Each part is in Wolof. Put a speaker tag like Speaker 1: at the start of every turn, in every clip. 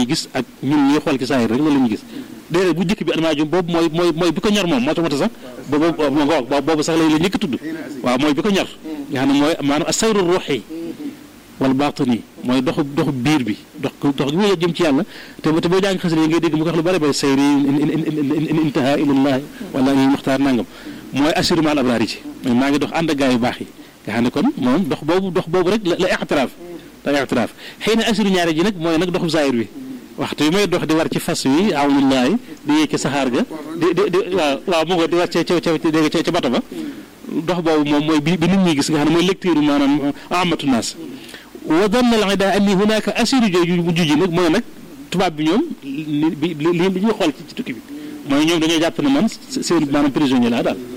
Speaker 1: gis ak ñun ñuy xool ci saa yi rek loolu la ñu gis déedéet bu njëkk bi almaajum boobu mooy bi ko ñor moom moo tax sax boobu sax lay la njëkk tudd waaw mooy bi ko ñor nga xam ne mooy maanaam asayru ruuxi wal baatini mooy doxu biir bi dox gi muy jëm ci yàlla te boo jàng xasida yi ngay dégg mu ko wax lu bari bari sayri intaha ilallahi wala ñu muxtaar nangam mooy assiru maal abraar yi ci maa ngi dox ànd ak gaa yu baax yi nga xam ne kon moom dox boobu rek la ixtiraaf xëy na assiru ñaare ji nag mooy nag doxu zaahir bi waxtu yi may dox di war ci fas wi awnullahi di yéeg ci saxaar ga di waaw mu ko di war ca bato ba dox boobu moom mooy bi nit ñi gis nga xam ne mooy lecture maanaam amatu naas wa danna al ida anni hunaka assiru jooju mujj ji nag mooy nag tubaab bi ñoom li ñuy xool ci tukki bi mooy ñoom dañoo jàpp ne man seen maanaam prisonnier laa daal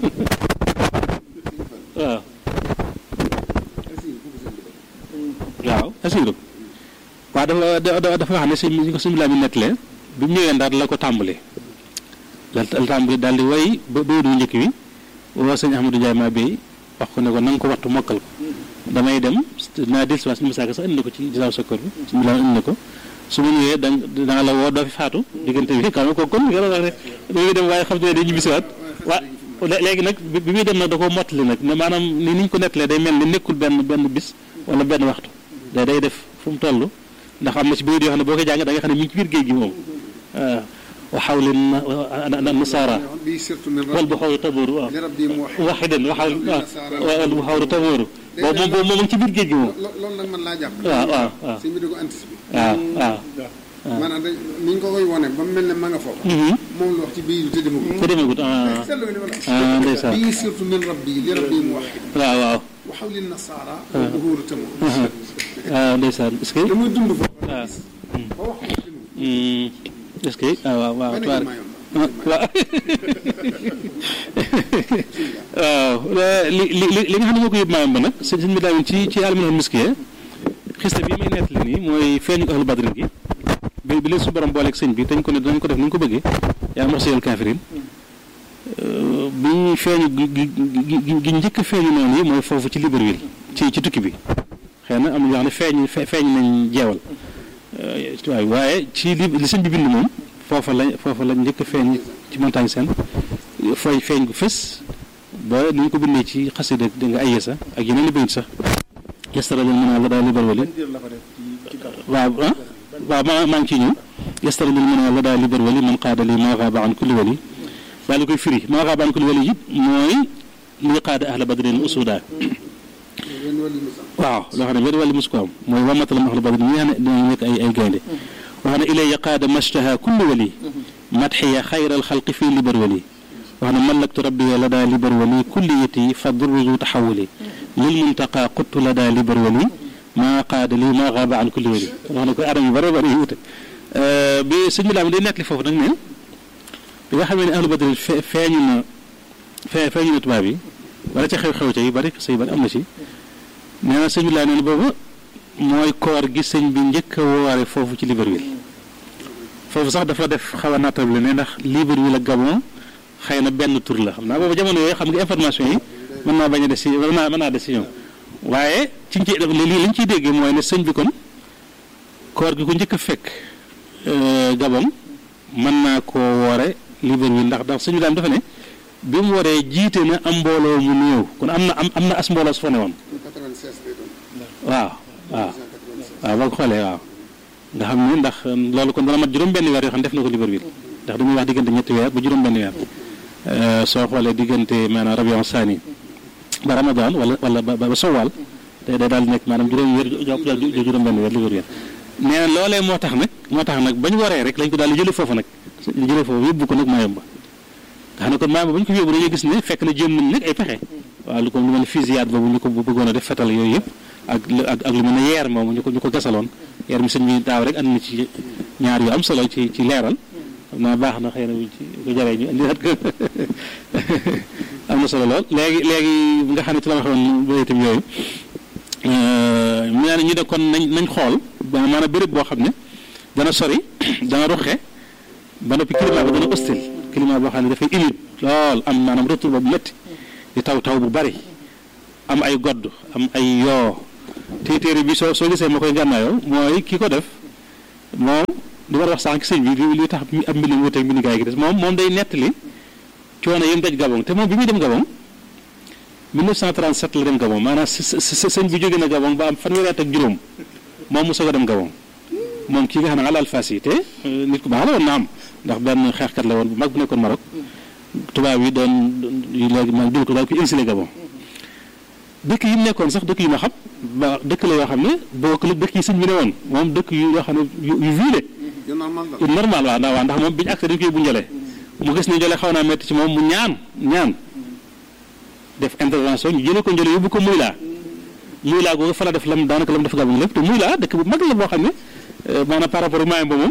Speaker 1: waaw assiru waaw dafa wax ne sëñ bi laa mi nettalee bi mu ñëwee Ndar la ko tàmbali daal di way ba du njëkk bi woo sëñ Ahmadou Ndiaye maa béy wax ko ne ko na nga ko waxtu mokkal ko damay dem naa del si waat suñu saaka sax indi na ko ci gisaaw sokkor bi suñu laa indi na ko su ma ñëwee danga la woo doo fi faatu diggante bi xam nga ko kon nga wax ne dañuy dem waaye xam te ne dañuy ñibbisiwaat léegi nag bi muy dem nag da koo mottali nag ne maanaam ni ñu ko nettalee day mel ni nekkul benn bis wala benn waxtu day def fu mu toll ndax am na ci biir yoo xam ne boo ko jàng da nga xam ne mi ngi ci biir géej gi moom wa xawli nasaara wal bu xawru tabooru waaw waxidan wal bu xawru tabooru boobu moom ci biir géej gi moom
Speaker 2: loolu nag man laa jàpp
Speaker 1: waaw
Speaker 2: sëñ bi di ko anticipé
Speaker 1: waaw
Speaker 2: maanaam ni ñu ko koy wone ba mu mel ne ma nga foofu moom la wax ci biir te demagut
Speaker 1: ndeysaan
Speaker 2: bii surtout min rabbi li rabbi mu waxid
Speaker 1: waaw
Speaker 2: wa xawli nasaara wal bu xawru tabooru
Speaker 1: waaw ndeysaan est-ce que
Speaker 2: damay dund foofu
Speaker 1: waaw
Speaker 2: ba wax
Speaker 1: est-ce que waaw tuwaar waaw li nga xam ne moo ko yëpp maayam ba nag sëñ bi daal ci alminal miskiya xista bi may nettali nii mooy feeñu ahlu badrin gi bi leen su borom booleeg sëñ bi dañ ko ne dañ ko def ni ñu ko bëggee yaa mox siyal kafirin bi feeñu gi njëkk a feeñu noonu yi mooy foofu ci Libreville ci tukki bi xëy na am na ñoo xam ne feeñ nañ jeewal waaye ci li sëñ bi bind moom foofa la njëkk a feeñ ci montagne seen feeñ gu fës ba ni ñu ko bindee ci xasida da nga ayee sax ak yeneen i bayit sax yastarajal mën a la daal Libreville waaw maa ngi ciy ñëw yastarajal mën a la daal Libreville man qaada li maa gaaba an kulli wali daal di koy firi maa gaaba an kulli wali it mooy li qaada ahla badrin usuda waaw loo xam ne benn wàllu mosu ko am mooy wamatalam ahla badrin ñi nga xam ne dinañ nekk ay gaynde wax ne ilay qaada mashtaha kulli wali madxiya xayral xalqi fii Libreville wax ne malaktu rabbi la daa Libreville kulliyati fa durruzu taxawuli lil muntaqa quttu la daa Libreville maa qaada li maa gaaba an kulli wali wax ne koy adam yu bëri bëri yu wute bi sëñ bi daal day nettali foofu nag ne bi nga xamee ne ahlu badrin feeñu na tubaab yi wala ca xew-xew ca yu bëri sa yu bëri am na ci nee na sëñ bi laa nee na boobu mooy koor gi sëñ bi njëkk a woore foofu ci Libreville foofu sax dafa def xaw a naatable ne ndax Libreville ak Gabon xëy na benn tur la xam naa boobu jamono yooyu xam nga information yi mën naa bañ a des si mën naa des si ñoom waaye ci lii li ñu ciy déggee mooy ne sëñ bi kon koor gi ko njëkk a fekk Gabon mën naa koo woore Libreville ndax sëñ bi daal dafa ne bi mu waree jiite na am mbooloo mu néew kon am na as mbooloo su fa ne woon waaw boo ko xoolee waaw nga xam ne ndax loolu kon dana mat juróom-benn weer yoo xam ne def na ko Libreville ndax dañuy wax diggante ñetti weer ba juróom-benn weer soo xoolee diggante maanaam rabion saani ba ramadan wala ba sowal day daal di nekk maanaam juróom-benn weer Libreville nee na loolee moo tax nag bañ waree rek lañ ko daal di jëlee foofu nag yóbbu ko nag Mayumba nga xam ne kon Mayumba ba ñu ko fi yóbbu dañuy gis ne fekk na jéem nañ nag ay pexe waaw lu ko lu mel ne fusillade boobu ñu ko bëggoon a def fetal yooyu yëpp ak lu mel ne yeer moomu ñu ko gasaloon yeer mi sëñ bi daaw rek andi na ci ñaar yu am solo ci leeral xam naa baax na xëy na buñ ci ko jaree ñu indiwaat ko am na solo lool léegi nga xam ne ci la waxoon ba itam yooyu ñu ne kon nañ xool maanaam béréb boo xam ne dana sori dana ruxe ba noppi climat ba dana hostile climat boo xam ne dafay humide lool am maanaam retour boobu métti di taw bu bari am ay godd am ay yoo téere bi soo gisee ma koy gànnaayoo mooy ki ko def moom li war a wax sànq sëñ bi li tax ab mbindam wuteeg mbindi gaa yi des moom day nettali coono yi mu daj Gabon te moom bi muy dem Gabon 1937 la dem Gabon maanaam sëñ bi jóge na Gabon ba am fanweeri at ak juróom moom mu soog a dem Gabon moom kii nga xam ne alal fas yi te nit ku baax la woon na am ndax benn xeexkat la woon bu mag bu nekkoon Maroc tubaab yi doon léegi ma jël ko daal ko exilé Gabon dëkk yi mu nekkoon sax dëkk yu ma xam ba dëkk la yoo xam ne bokk la dëkk yi sëñ bi ne woon moom dëkk yu yoo xam ne yu viile yu normal waaw ndax moom bi ñu accès dañ koy bu njëlee mu gis ne njëlee xaw naa métti ci moom mu ñaan def intervention ñu jëlee ko njëlee yóbbu ko muy laa googu fa la def daanaka lam def Gabon lépp te muy laa dëkk bu mag la boo xam ne maanaam par rapport ak maayam ba moom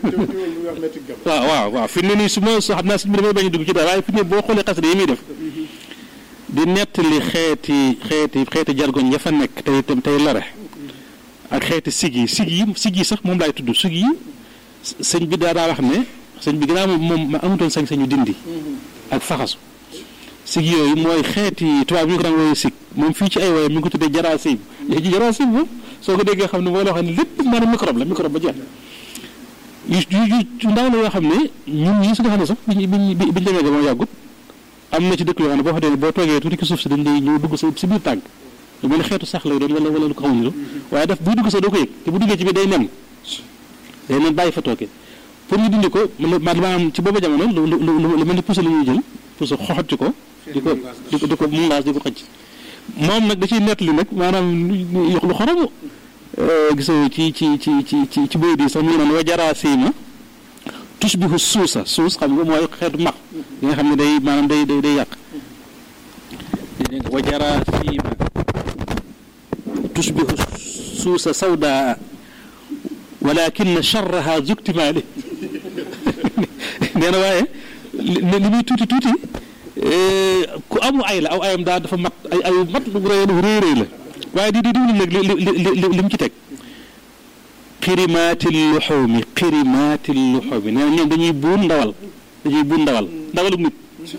Speaker 1: waaw fi ne nii su ma xam naa suñ bi damay bañ a dugg ci daal waaye fi ne boo xoolee xasida yi muy def di nettali xeeti jargoñ ya fa nekk tey lore ak xeeti sig yi sax moom laay tudd sig yi sëñ bi daa wax ne sëñ bi gannaaw moom ma amutoon sañ-sañu dindi ak faxasu sig yooyu mooy xeeti tubaab ñu ko daan wooyee sig moom fii ci ay wooye mi ngi ko tuddee jaraasib jaraasib moom soo ko déggee xam ne mooy loo xam ne lépp maanaam microbe ba jeex yu ndaw la yoo xam ne ñun ñii su nga xam ne sax biñ demee Gabon yàggut am na ci dëkk yoo xam ne boo fa demee boo toogee tuuti ki suuf si dañ lay ñëw dugg si biir tànk lu mel ne xeetu sax lay doon wala lu ko xamuñu waaye daf buy dugg sax doo ko yëg te bu duggee ci biir day nen bàyyi fa toogee pour ñu dindi ko maanaam ci booba jamono lu mel ni puso la ñuy jël puso xoxat ci ko di ko mungaas di ko xëcc moom nag da ciy nettali nag maanaam lu xoromu gisoo ci boy di sax mu ngi naan wa jaraa siima tusbihu suus xam nga mooy xeetu max yi nga xam ne day maanaam day yàq wa jaraa siima tusbihu suusa sawdaa walakin charraha zuktimaali nee na waaye li muy tuuti ku amu ay la aw ayam daal dafa mat ay mat lu rëy la waaye di diwlin nag li mu ci teg xirimaatil luxumi nee na ñoom dañuy buun ndawalug nit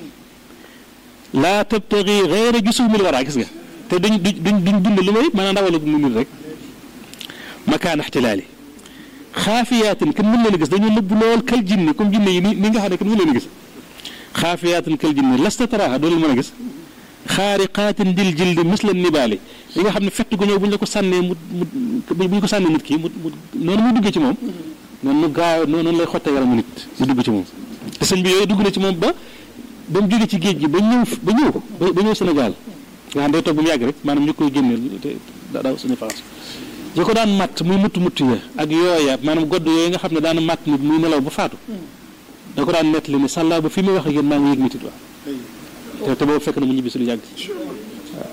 Speaker 1: laa tabtagi xeyra jusumil waraa gis nga te duñ dund lu may maanaam ndawalug nit rek makaan ixtilaali xaafiyaatin kenn mën leen a gis dañoo nëbb lool kal jinni comme jinne yi ni nga xam ne kenn mën leen a gis xaafiyaatin kal jinni lasta taraaha doo leen mën a gis xaariqaatin dil jildi misla nibaali li nga xam ne fett gu ñëw bu ñu la ko sànnee bu ñu ko sànnee nit ki noonu muy duggee ci moom noonu gaaw noonu lay xottee yaramu nit mu dugg ci moom te sëñ bi yooyu dugg na ci moom ba mu jógee ci géej gi ba ñëw Sénégal nga xam day toog ba mu yàgg rek maanaam ñu koy génneel te daaw suñu France yi ko daan matt muy mutt ya ak yooya maanaam godd yooyu nga xam ne daan matt nit muy nelaw ba faatu da ko daan nettali ne sàllaa ba fi muy wax ak yéen maa ngi yëg mitit waaw te boobu fekk na mu ñibbi si lu yàgg waaw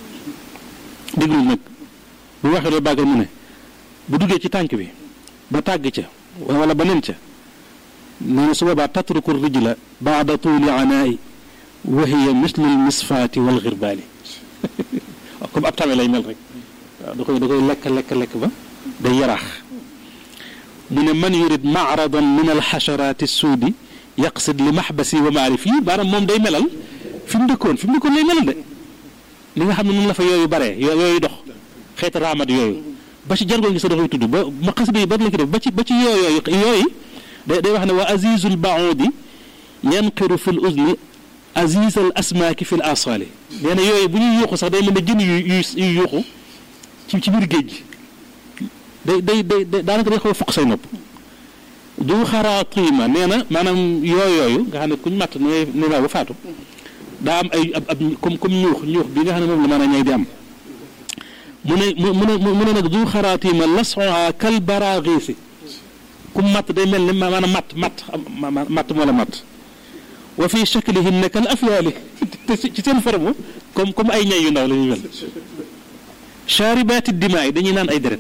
Speaker 1: déglu nag bu waxee loolu bàggal mu ne bu duggee ci tànk bi ba tàgg ca wala ba nen ca nee na su boobaa tatruku rijla baada tuuli anaai wa hiya mislu l misfaati wal xirbaali comme ab tame lay mel rek waaw da koy lekk ba day yaraax mu ne man yurid maaradan min alxacharaati suudi yaqsid li maxbasi wa maarifi maanaam moom day melal fi mu dëkkoon lay melal de li nga xam ne noonu la fa yooyu baree yooyu dox xeeti raamat yooyu ba ci jargoon gi sax dafay tudd ba ma xasida yi bari la ki def ba ci yooyu day wax ne wa azizul baudi yanqiru fi l uzni aziz al asmaaki fi l asali nee na yooyu bu ñuy yuuxu sax day mel ne jën yuy yuuxu ci biir géej gi day daanaka day xaw a fokk say nopp du xaraatiima nee na maanaam yooyu nga xam ne kuñ matt ne laa ba faatu daa am ay ab comme ñuux bi nga xam ne moom la maanaam ñay di am mu ne nag du xaraatiima lasoha kal baraaxiisi ku matt day mel ne maanaam matt moo la matt wa fi shaklihinna kal afyaali te ci seen forme comme ay ñay yu ndaw la ñuy mel chaaribaati dimaa yi dañuy naan ay deret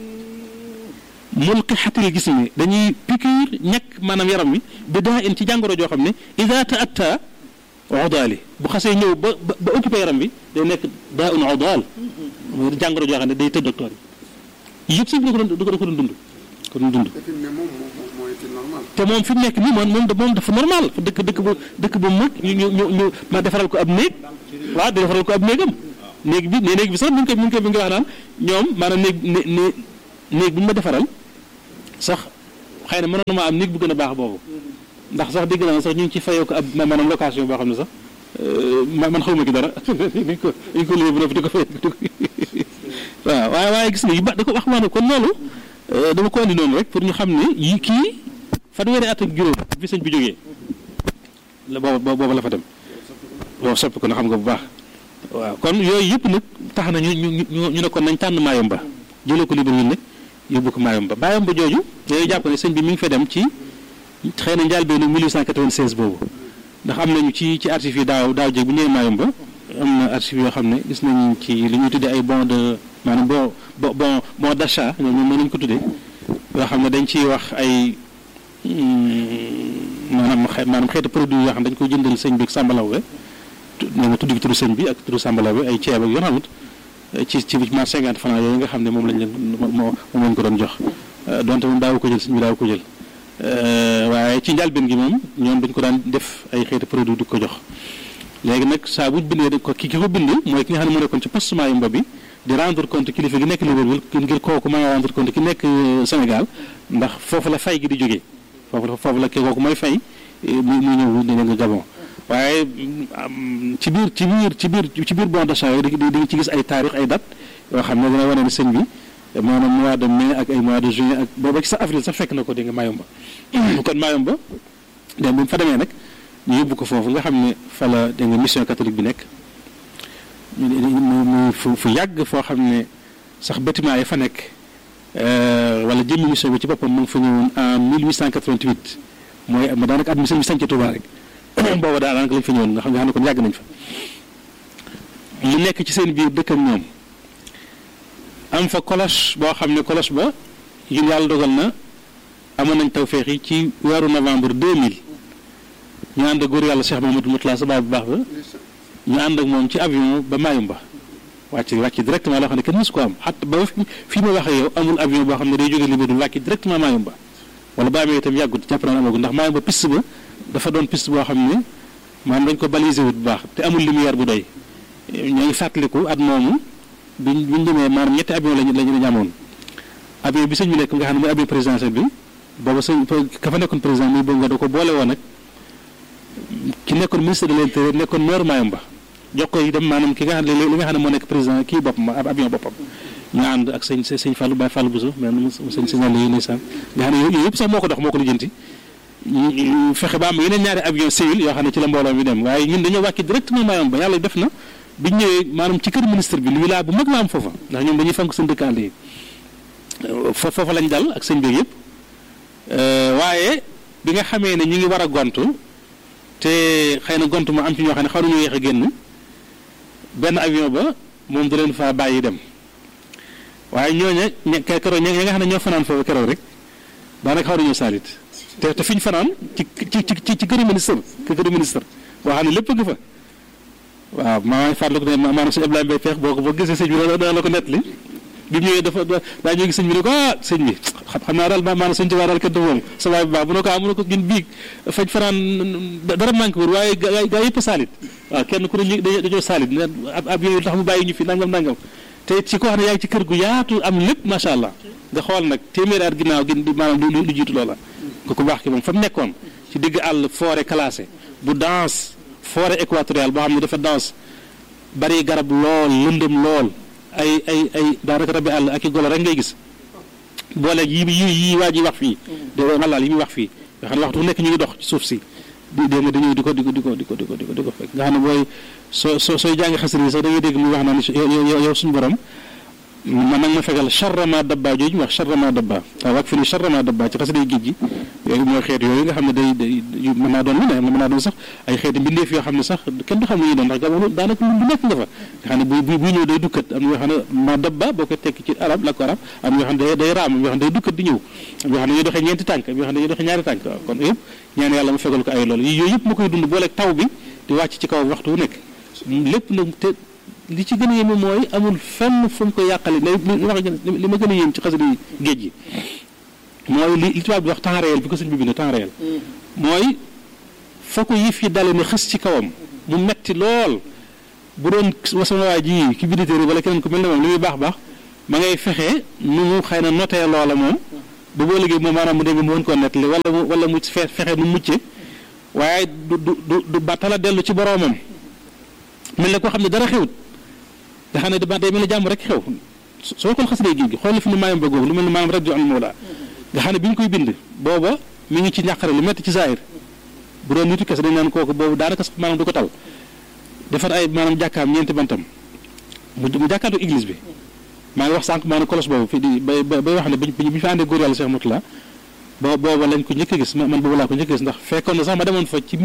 Speaker 1: mulqixatil gismi dañuy piqûre ñàkk maanaam yaram wi bi daa in ci jàngoro joo xam ne ida taatta odaali bu xasee ñëw ba occupé yaram bi day nekk daa un odaal mooy jàngoro joo xam ne day tëdd docteur yi yëpp sax du ko doon dund te moom fi mu nekk nii moom dafa normal dëkk bu mag ñu ma defaral ko ab néeg waaw di defaral ko ab néegam néeg bi sax mi ngi koy wax naan ñoom maanaam néeg bu ñu ma defaral sax xëy na mënoon na maa am néeg bu gën a baax boobu ndax sax dégg naa sax ñu ngi ci fayoo ko ab maanaam location boo xam ne sax man xawma ki dara dañ ko lée bu noppi di ko fay waaw waaye gis nga yu ba da ko wax maanaam kon loolu dama ko andi noonu rek pour ñu xam ne yi kii fanweeri at ak juróom bi sëñ bi jógee la boobu la fa dem boobu soppi ko na xam nga bu baax waaw kon yooyu yëpp nag tax na ñu ne kon nañ tànn Mayumba jëlee ko Libreville nag yóbbu ko Mayumba jooju yooyu jàpp ne sëñ bi mi ngi fa dem ci xëy na njaal beenu 1896 boobu ndax am nañu ci archives yi daaw jéeg bu ñëwee Mayumba am na archives yoo xam ne gis nañu ci li ñuy tuddee ay bon de maanaam bon d'achat ñoom mën nañu ko tuddee yoo xam ne dañ ciy wax ay maanaam xeetu produit yoo xam ne dañ ko jëndal sëñ bi ak sàmbalaw be nee nga tudd turu sëñ bi ak turu sàmbalaw bi ay ceeb ak yoo xamut ci ma 50 francs yooyu nga xam ne moom lañ ko doon jox donte moom daawu ko jël sëñ bi daawu ko jël waaye ci njëlbéen gi moom ñoom dañ ko daan def ay xeetu produit du ko jox léegi nag saa buñ bindee ko ki ko bind mooy ki nga xam ne moo nekkoon ci poste Mayumba bi di rendre compte kilifa gi nekk Libreville ngir kooku mën a rendre compte ki nekk Sénégal ndax foofu la fay gi di jógee foofu la kooku mooy fay mu ñëw dina nga Gabon waaye ci biir bon d'achat yooyu di nga ci gis ay taarix ay date yoo xam ne dina wane ne sëñ bi maanaam mois de mai ak ay mois de juin ak booba ci sax avril sax fekk na ko di nga Mayumba kon Mayumba dem bi mu fa demee nag ñu yóbbu ko foofu nga xam ne fa la da nga mission catholique bi nekk mu fu yàgg foo xam ne sax bâtiment yi fa nekk wala jëmmi mission bi ci boppam mu ngi fa ñëwoon en 1888 mooy daanaka at mi sëñ bi sañc Touba rek booba daanaka lañ fa ñëwoon nga xam ne kon yàgg nañ fa mu nekk ci seen biir dëkk ak ñoom am fa cloche boo xam ne cloche ba yun yàlla dogal na amoon nañ tawfeex yi ci weeru novembre 2000 ñu ànd ak góor yàlla Cheikh Mamadou Moutala sa baay bu baax ba ñu ànd ak moom ci avion ba Mayumba wàcc directement loo xam ne kenn mësu ko am xat ba fii ma waxee yow amul avion boo xam ne day jógee Libreville wàcc directement Mayumba wala ba amee itam yàggut jàpp naa amagul ndax Mayumba piste ba dafa doon piste boo xam ne maanaam dañ ko baliser wut bu baax te amul lumière bu doy ñoo ngi fàttaliku at moomu biñ demee maanaam ñetti avion lañu amoon avion bi sëñ bi nekk nga xam ne mooy avion présidentiel bi booba sëñ ka fa nekkoon président muy bëgg nga da ko boole woon nag ki nekkoon ministre de l'intérieur nekkoon maire Mayumba jox ko dem maanaam ki nga xam ne li nga xam ne moo nekk président kii boppam avion boppam ñu ànd ak sëñ Fallou Baye Fallou Bousso mais sëñ signal yi ndeysaan nga xam ne yooyu yëpp sax moo ko dox moo ko lijjanti fexe ba am yeneen ñaari avion civil yoo xam ne ci la mbooloo mi dem waaye ñun dañoo wàcc directement Mayumba yàlla def na biñ ñëwee maanaam ci kër ministre bi lu laa bu mag la am foofa ndax ñoom dañuy fonk seen dëkkaale yi foofa lañ dal ak sëñ bi yëpp waaye bi nga xamee ne ñu ngi war a gontu te xëy na gontu ma am ci ñoo xam ne xaw nañu yéex a génn benn avion ba moom da leen faa bàyyi dem waaye keroog ña nga xam ne ñoo fanaan foofu keroog rek daanaka xaw nañoo saalit te fi ñu fanaan ci këru ministre boo xam ne lépp nga fa waaw maa ngi fàttaliku ne maanaam sëñ Abdoulaye Mbaye Peex boo gisee sëñ bi dana la ko nettali bi mu ñëwee daa ñëw gis sëñ bi ne ko sëñ bi xam naa daal maanaam sëñ Tuubaa daal kenn du moom sa waay bu baax bu ne ko gin biig fañ fanaan dara manqué wul waaye gaa yëpp saalit waaw kenn ku ne dañoo saalit ne ab yooyu tax mu bàyyi ñu fi nangam te ci ko xam ne yaa ngi ci kër gu yaatu am lépp macha allah nga xool nag téeméeri at ginnaaw gi maanaam lu jiitu loola ku baax ki moom fa mu nekkoon ci digg àll forêt classée bu dense forêt équatoriale boo xam ne dafa dense bari garab lool lëndëm lool ay daanaka rabbi àll ak i golo rek ngay gis booleeg yi waa ji wax fii de ngalaal yi muy wax fii nga xam ne waxtu bu nekk ñu ngi dox ci suuf si dégg nga dañuy di ko fekk nga xam ne booy sooy jàngi xasida yi sax da ngay dégg muy wax naa ne yow suñu borom man nag ma fegal charrama dabba jooju wax charrama dabba waaw wak fi ni charrama dabba ci xasida yi géej gi yooyu mooy xeet yooyu nga xam ne day mën naa doon lu ne mën naa doon sax ay xeeti mbindeef yoo xam ne sax kenn du xam ne ñu doon ndax jamono daanaka lu nekk nga fa nga xam ne bu ñëw day dukkat am yoo xam ne ma dabba boo ko tekki ci arab la ko arab am yoo xam ne day raam am yoo xam ne day dukkat di ñëw am yoo xam ne dañuy doxee ñeenti tànk am yoo xam ne dañuy doxee ñaari tànk waaw kon yëpp ñaan yàlla ma fegal ko ay loolu yooyu yëpp ma koy dund booleeg taw bi di wàcc ci kaw waxtu wu nekk lépp nag te li ci gën a yéeme mooy amul fenn fu mu ko yàqale li ma gën a yéem ci xasida yi géej gi mooy li tubaab bi wax temps réel bi ko sëñ bi bind temps réel mooy fa ko yëf yi dale ne xës ci kawam mu metti lool bu doon sama waa ji ki binditeeri wala keneen ku mel ne moom li muy baax ma ngay fexe nu mu xëy na notee loola moom bu boo liggéey moom maanaam mu dégg mu mën koo nettali wala mu fexe nu mucce waaye du bàttala dellu ci boroomam mel ne koo xam ne dara xewut nga xam ne day mel ne jàmm rek xew soo ko xasee géej gi xool fi nu maayam ba googu lu mel ne maanaam rajo an mawla nga xam ne bi ñu koy bind booba mi ngi ci ñàqare lu metti ci zaahir bu doon nitu kese dañ naan kooku boobu daanaka sax maanaam du ko tal defar ay maanaam jàkkaam ñeenti bantam mu jàkkaatu église bi maa ngi wax sànq maanaam kolos boobu fi di bay wax ne bi ñu fa àndee góor yàlla Cheikh Moutala booba lañ ko njëkk a gis man boobu laa ko njëkk a gis ndax fekkoon na sax ma demoon fa ci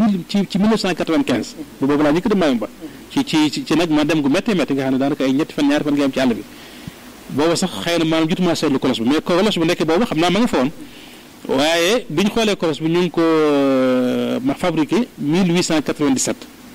Speaker 1: 1995 boobu laa njëkk a dem Mayumba ci nag ma dem gu méttee métti nga xam ne daanaka ay ñetti fan ñaari fan nga am ci àll bi booba sax xëy na maanaam jutuma seetlu kolos bi mais kolos bi nekk boobu xam naa ma nga fa woon waaye bi ñu xoolee kolos bi ñu ngi ko ma fabriqué 1897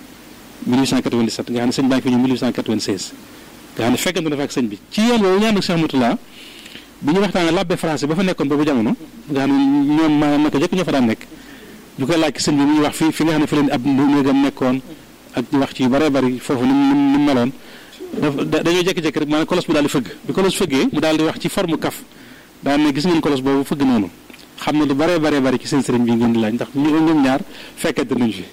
Speaker 1: nga xam ne sëñ baa ngi fi ñëw 1896 nga xam ne fekkante na fa ak sëñ bi ci yoon woowu ñaan ak Cheikh Moutala bi ñu waxtaanee labbe français ba fa nekkoon boobu jamono nga xam ne ñoom ma naka jëkk ñoo fa daan nekk ñu koy laaj sëñ bi muy wax fi nga xam ne fi leen ab néegam nekkoon ak ñu wax ci yu bëree bëri foofu ni mu meloon dañoo jékki-jékki rek maanaam kolos bi daal di fëgg bi kolos fëggee mu daal di wax ci forme kaf daal ne gis ngeen kolos boobu fëgg noonu xam ne lu bëree bëri ci seen sëriñ bi ngeen di laaj ndax ñoom ñaar fekkente nañ fi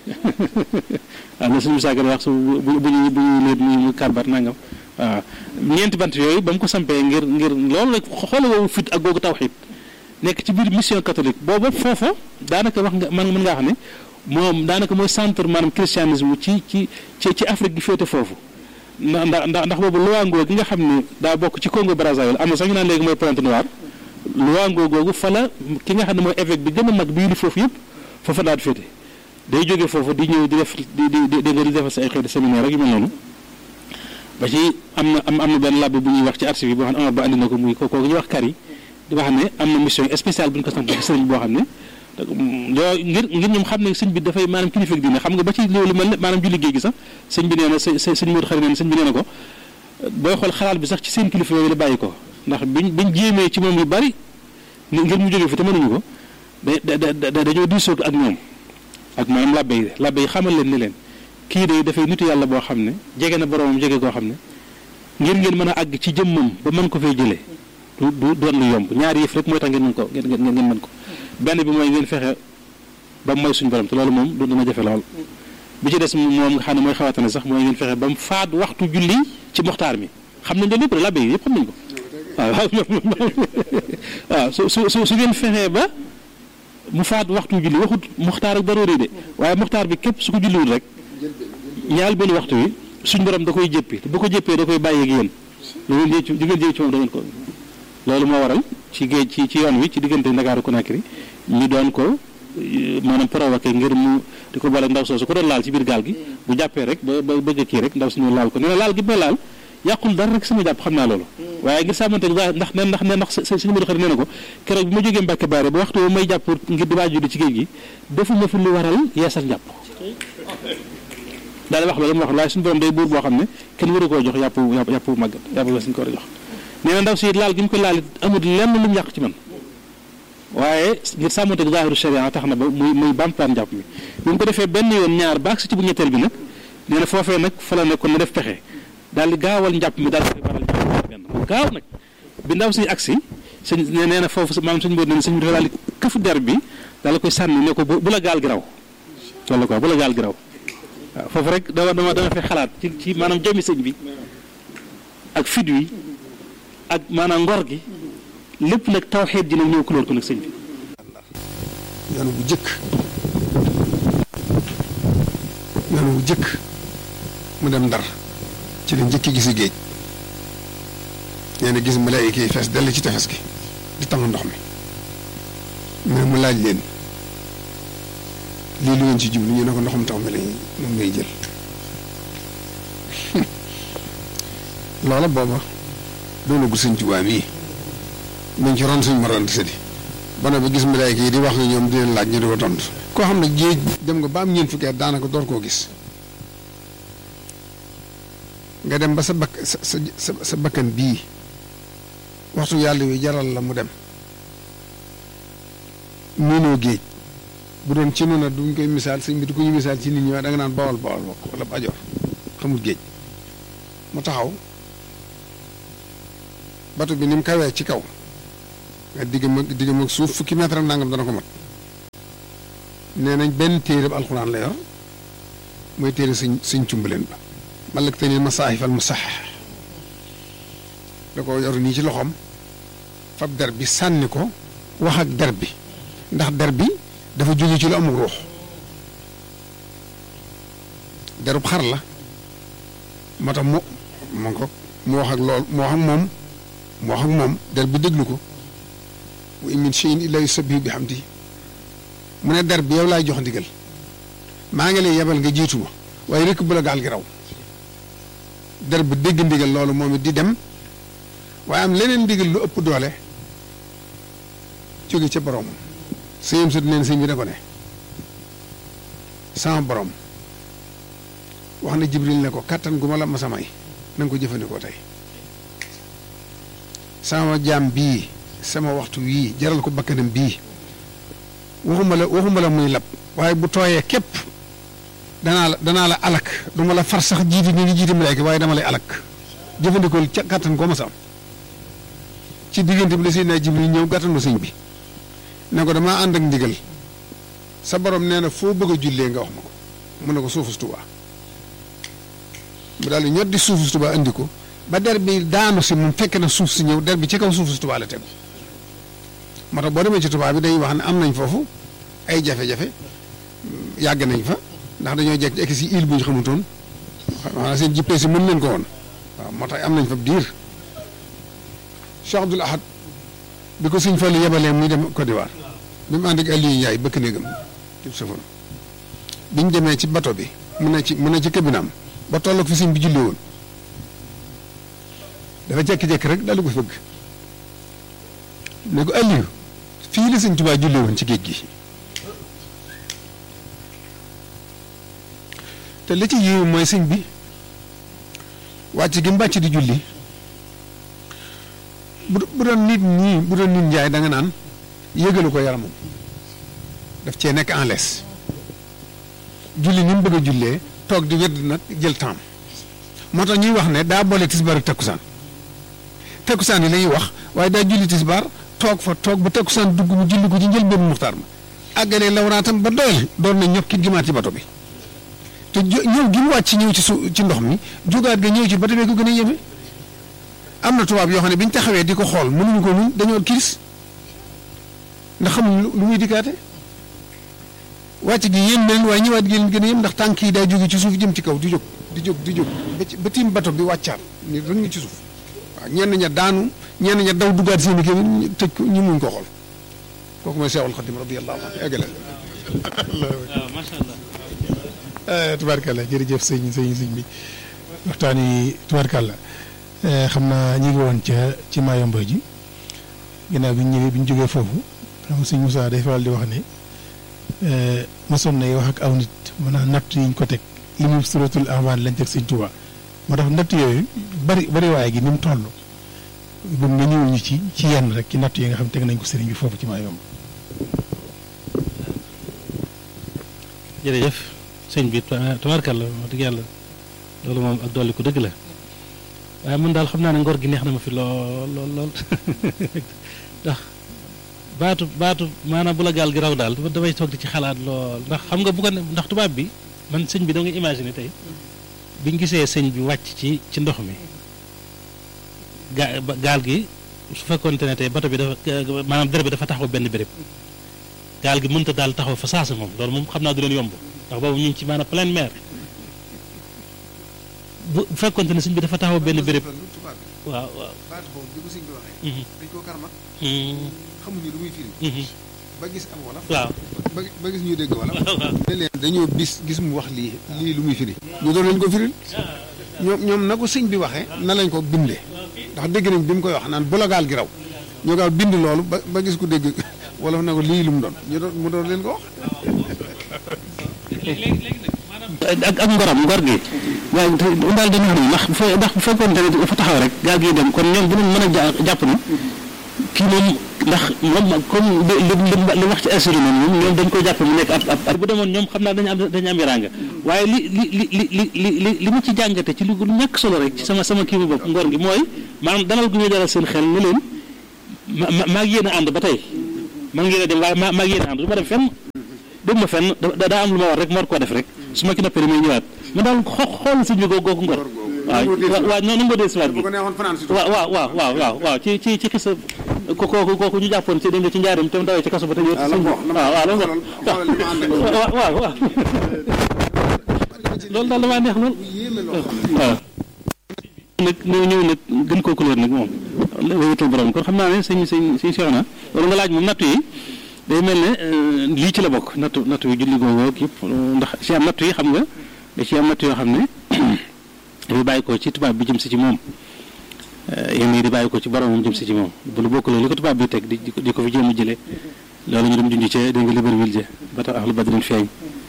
Speaker 1: waaw na suñu saagar wax su bu ñu leet mu karbat nangam waaw ñeenti bant yooyu ba mu ko sampee ngir loolu rek xool woowu fit ak googu tawxiid nekk ci biir mission catholique booba foofa daanaka wax nga mën ngaa xam ne moom daanaka mooy centre maanaam christianisme ci Afrique gi féete foofu ndax boobu Luango gi nga xam ne daa bokk ci Congo Brazzaville am na sax ñu naan léegi mooy Pointe-Noire Luango googu fa la ki nga xam ne mooy évêque bi gën a mag bii li foofu yëpp foofa daal féete day jógee foofu di ñëw di def di defal sa ay xeeti séminaire ak yu mel noonu ba ci am na benn labbe bu ñuy wax ci archive yi boo xam ne Amar Ba andi na ko muy kooku ñuy wax kar yi di wax ne am na mission spéciale bu ñu ko sant ci sëriñ boo xam ne ngir ñoom xam ne sëñ bi dafay maanaam kilifa diine xam nga ba ci loolu mel ne maanaam julli géej gi sax sëñ bi nee na sëñ Modou Khari nee na sëñ bi nee na ko booy xool xalaat bi sax ci seen kilifa yooyu la bàyyi ko ndax biñ jéemee ci moom yu bari ngir mu jógee fi te mënuñu ko dañoo diisoo ak ñoom ak maanaam labbe yi xamal leen ni leen kii de dafay nitu yàlla boo xam ne jege na boromam jege koo xam ne ngir ngeen mën a àgg ci jëmmam ba mën ko fay jëlee du doon lu yomb ñaari yëf rek mooy tax ngeen mën ko ngeen mën ko benn bi mooy ngeen fexe ba mu mooy suñu borom te loolu moom du dina jafe lool bi ci des moom nga xam ne mooy xawatane sax mooy ngeen fexe ba mu faat waxtu julli ci muxtaar mi xam nañ loolu yëpp rek labbe yi yëpp xam nañ ko waaw su ngeen fexee ba mu faat waxtu julli waxut muxtaar ak daroori de waaye muxtaar bi képp su ko julliwul rek ñaal benn waxtu wi suñ borom da koy jëppi te bu ko jëppee da koy bàyyi ak yéen lu ngeen jëy ci moom da ngeen ko loolu moo waral ci géej ci yoon wi ci diggante Ndakaaru Conakry ñu doon ko maanaam provoqué ngir mu di ko boole ndaw soosu ko doon laal ci biir gaal gi bu jàppee rek ba bëgg kii rek ndaw si ñu laal ko nee na laal gi ba laal yàqul dara rek sama jàpp xam naa loolu waaye ngir sàmmante ndax suñu Modou Khari nee na ko keroog bi ma jógee Mbàkke Baare ba waxtu may jàpp ngir di waaju di ci géej gi defuma fi lu waral yeesal njàpp daal wax loolu mu wax waaye suñu borom day buur boo xam ne kenn waru koo jox yàpp màggat yàpp la suñu ko war a jox nee na ndaw si laal gi mu ko laal it amul lenn lu mu yàq ci man waaye ngir sàmmante zaahiru sharia tax na ba muy bamtuwaat njàpp mi bi mu ko defee benn yoon ñaar baax si ci bu ñetteel bi nag nee na foofee nag fa la nekkoon na def pexe daal di gaawal njàpp mi daal di baral njàpp benn mu gaaw nag bi ndaw si agsi sëñ nee na foofu maanaam sëñ boobu nee na sëñ bi dafa daal di kafu der bi daal di koy sànni ne ko bu la gaal gi raw loolu quoi bu la gaal gi raw waaw foofu rek dama fay xalaat ci maanaam jëmi sëñ bi ak fit wi ak maanaam ngor gi lépp nag tawxiid ji nag ñëw kulóor ko nag sëñ bi
Speaker 2: yoonu bu jëkk mu dem Ndar ci la njëkki gisi géej nee na gis malaayika yi fees dell ci tefes gi di tàng ndox mi mais mu laaj leen lii lu ngeen ci jublu ñu ne ko ndoxum taw mi lañuy moom ngay jël loola booba doonagul sëñ Tuubaa mii mu ngi ci ron suñ moroon di sëdi ba ne ba gis malaayika yi di wax nga ñoom di leen laaj ñu di ko tontu koo xam ne géej dem nga ba am ñeent fukki at daanaka door koo gis nga dem ba sa bakkan bii waxtu yàlla wi jaral la mu dem miinoo géej bu doon ci noonu duñ koy misaal sëñ bi du ko ñu misaal ci nit ñi waaye da nga naan bawal bokk wala Baajoor xamul géej mu taxaw bato bi ni mu kawee ci kaw nga diggam ak suuf fukki mètre ak nangam dana ko mat nee nañ benn téere bu alxuraan la yor mooy téere sëñ cumbaleen ba malak te ni masaahif al musaxax da ko yor nii ci loxoom fab der bi sànni ko wax ak der bi ndax der bi dafa jóge ci lu amul ruux derub xar la moo tax mu wax ak lool mu wax ak moom der bi déglu ko wa in min shay'in illa yusabbihu bihamdihi mu ne der bi yow laay jox ndigal maa ngi lay yebal nga jiitu ma waaye rekk bu la gaal gi raw der bi dégg ndigal loolu moom it di dem waaye am leneen ndigal lu ëpp doole jóge ca borom sëñ sut neen sëñ bi da ko ne sama borom wax na Jibril ne ko kattan gu ma la masa may na nga ko jëfandikoo tey sama jaam bii sama waxtu wii jaral ko bakkanam bii waxuma la muy lab waaye bu tooyee képp danaa la alak duma la far sax jiiti ni ngi jiiti malaaka waaye dama lay alak jëfandikoo ca kattan goo ma sa am ci diggante bi la Seydina Jibril ñëw gàttandu sëñ bi ne ko damaa ànd ak ndigal sa borom nee na foo bëgg a jullee nga wax ma ko mu ne ko suufu Tuubaa mu daal di ñot di suufu Tuubaa andi ko ba der bi daanu si moom fekk na suuf si ñëw der bi ci kaw suufu Tuubaa la tegu moo tax boo demee ci Tuubaa bi dañuy wax ne am nañ foofu ay jafe-jafe yàgg nañ fa ndax dañoo jekk ci egg si île bu ñu xamutoon maanaam seen jippee si mën leen ko woon waaw moo tax am nañ fa diir Cheikh Abdoul Ahad bi ko sëñ Fallu yebalee muy dem Côte d'Ivoire bi mu ànd ak Aliou Ndiaye bëkk néegam tib safon bi ñu demee ci bato bi mu ne ci kabinaam ba tolloog fi sëñ bi julli woon dafa jekki-jekki rek daal di ko fëgg ne ko Aliou fii la sëñ Tuubaa julli woon ci géej gi te li ci yiw mooy sëñ bi wàcc gi mbàcc di julli bu doon nit njaay da nga naan yëgalu ko yaramam daf cee nekk en laisse julli ni mu bëgg a jullee toog di wedd nag jël temps moo tax ñuy wax ne daa boole tisbaar ak takkusaan yi la ñuy wax waaye daa julli tisbaar toog ba takkusaan dugg mu julli ko ci njëlbéenu muxtaar ma àggalee lawraatam ba doyal doon na ñokki gimaat ci bato bi te ñëw gi mu wàcc ñëw ci ndox mi jógaat ga ñëw ci bato bi ko gën a yéeme am na tubaab yoo xam ne bi ñu taxawee di ko xool mënuñu ko muñ dañoo kiris ndax xamuñ lu muy dikkaate wàcc gi yéen leen waaye ñëwaat gi leen gën a yéem ndax tànk yi daa jóge ci suuf jëm ci kaw di jóg ba tiim bato bi wàccaat ni ren ngi ci suuf waaw ñenn ña daanu ñenn ña daw duggaat seen i kër tëj ko ñu muñ ko xool kooku mooy Seexul Xadim radiyallahu anhu eggale
Speaker 3: waaw macha allah tubaarkàlla jërëjëf sëñ bi waxtaan yi tubaarkàlla xam naa ñu ngi woon ci Mayumba ji ginnaaw bi ñu ñëwee bi ñu jógee foofu xam sëñ Moussa day faral di wax ne mosoon na wax ak aw nit maanaam natt yi ñu ko teg li mu suratul Anfal lañ teg sëñ Tuubaa moo tax natt yooyu bari waaye gi ni mu toll bëgg nga ñëwul ñu ci yenn rek ci natt yi nga xam teg nañ ko sëriñ bi foofu ci Mayumba.
Speaker 1: jërëjëf sëñ bi tabaarkalla wax dëgg yàlla loolu moom ak dolli ko dëgg la waaye man daal xam naa ne ngor gi neex na ma fi lool ndax baatu maanaam bu la gaal gi raw daal damay toog di ci xalaat lool ndax xam nga bu ko ne ndax tubaab bi man sëñ bi da nga imaginer tey biñ gisee sëñ bi wàcc ci ndox mi gaal gi su fekkoonte ne tey bato bi dafa maanaam dër bi dafa taxaw benn béréb gaal gi mënta daal taxaw fa saasa moom loolu moom xam naa du leen yomb ndax boobu ñu ngi ci maanaam pleine mer bu fekkoonte ne sëñ bi dafa taxaw benn béréb waaw
Speaker 2: baat boobu bi ko sëñ bi waxee dañ koo karma xamuñu lu muy firi ba gis am wolof
Speaker 1: waaw
Speaker 2: ba gis ñu dégg wolof ne leen dañoo gis mu wax lii lu muy firi ñu doon lañ ko firil ñoom na ko sëñ bi waxee na lañ ko bindee ndax dégg nañ bi mu koy wax naan bu la gaal gi raw ñoo gaaw bind loolu ba gis ko dégg wolof na ko lii lu mu doon mu doon leen ko wax
Speaker 1: ak ngor gi waaye daal dañu wax ni ndax bu fekkoon ne dafa taxaw rek gaal gi dem kon ñoom dinañ mën a jàpp na kii moom ndax moom comme li wax ci assuré moom ñoom dañ koy jàpp mu nekk ab bu demoon ñoom xam naa dañu am yaraanga waaye li ma ci jàngate ci lu ñàkk solo rek ci sama kii bu bopp ngor gi mooy maanaam dalal gu ñu dalal seen xel ne leen maa ngi yéen a ànd ba tey maa ngi yéen a dem waaye maa ngi yéen a ànd du ma dem fenn dem ma fenn daa am lu ma war rek ma war koo def rek su ma ci noppee damay ñëwaat man daal xool sëñ bi googu ngor waaw noonu nga dee siwaat gi waaw ci xisa kooku ñu jàppoon ci dégg nga ci njaarim te mu dawee ci kaso ba te ñëw waaw loolu daal damaa neex lool waaw nag ñëw nag gën koo couleur nag moom wéyatul borom kon xam naa ne sëñ Cheikhouna loolu nga laaj moom nattu yi day mel ne lii ci la bokk nattu yi julli googu yëpp ndax ci am nattu yi xam nga da ci am nattu yoo xam ne dafay bàyyi ko ci tubaab bi jëm si ci moom yenn yi di bàyyi ko ci boromam jëm si ci moom bu lu bokk loolu li ko tubaab bi teg di ko fi jéem a jëlee loolu ñu dem junj ca dégg nga Libreville ja ba tax ahlu badrin feeñ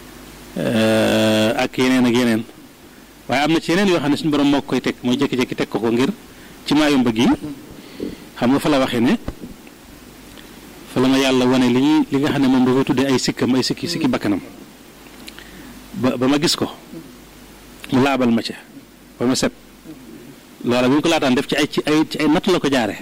Speaker 1: ak yeneen waaye am na ci yeneen yoo xam ne suñu borom moo koy teg mooy jékki-jékki teg ko ngir ci Mayumba gi xam nga fa la waxee ne fa la ma yàlla wane li nga xam ne moom dafa tuddee ay sikkam ay sikki bakkanam ba ma gis ko mu laabal ma ca ba ma set loola bi mu ko laataan def ci ay natt la ko jaare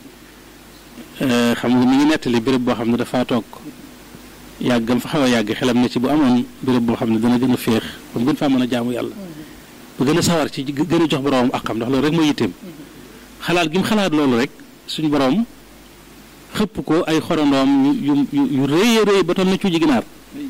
Speaker 1: xam nga mi ngi nettali béréb boo xam ne dafa toog yàggam fa xaw a yàgg xelam ne ci bu amoon béréb boo xam ne dana gën a féex ba mu gën faa mën a jaamu yàlla ba gën a sawar ci gën a jox boroomam ak xam ndax loolu rek mooy yitteem xalaat gi mu xalaat loolu rek suñu boroom xëpp ko ay xorandoom yu rëy a rëy ba toll na cuuji ginaar